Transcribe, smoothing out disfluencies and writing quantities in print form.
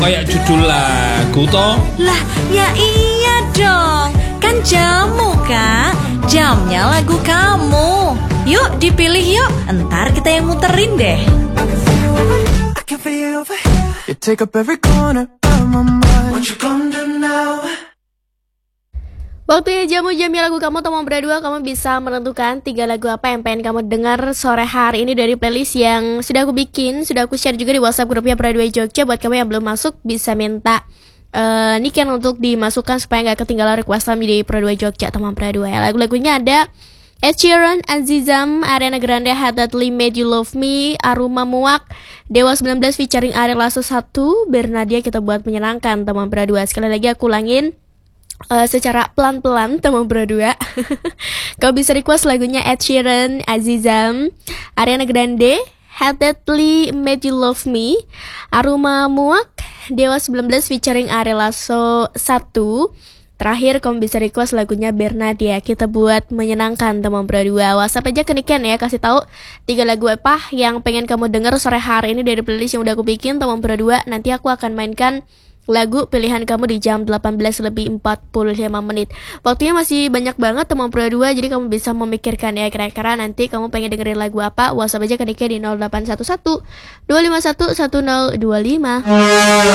Kayak judul lagu toh. Lah, ya iya dong. Kan jamu, Kak. Jamnya lagu kamu. Yuk dipilih yuk. Entar kita yang muterin deh. You take up every corner of my mind. What you gonna do now? Waktunya jamu jamnya lagu kamu teman berdua. Kamu bisa menentukan 3 lagu apa yang pengen kamu dengar sore hari ini dari playlist yang sudah aku bikin, sudah aku share juga di WhatsApp grupnya Bradway Jogja. Buat kamu yang belum masuk bisa minta Niken untuk dimasukkan supaya nggak ketinggalan requestan di Bradway Jogja teman Bradway. Lagu-lagunya ada Ed Sheeran, Azizam, Ariana Grande, Had That Lee Made You Love Me, Aruma Muak, Dewa 19 featuring Ariel Lasso 1, Bernadia Kita Buat Menyenangkan teman berdua. Sekali lagi aku ulangin secara pelan-pelan teman berdua. Kau bisa request lagunya Ed Sheeran, Azizam, Ariana Grande, Had That Lee Made You Love Me, Aruma Muak, Dewa 19 featuring Ariel Lasso 1. Terakhir kamu bisa request lagunya Bernadia Kita Buat Menyenangkan teman berdua. WhatsApp aja ke Niken ya, kasih tahu 3 lagu apa yang pengen kamu denger sore hari ini dari playlist yang udah aku bikin teman berdua. Nanti aku akan mainkan lagu pilihan kamu di jam 18:45 menit. Waktunya masih banyak banget teman berdua, jadi kamu bisa memikirkan ya kira-kira nanti kamu pengen dengerin lagu apa. WhatsApp aja ke Niken di 0811 251 1025.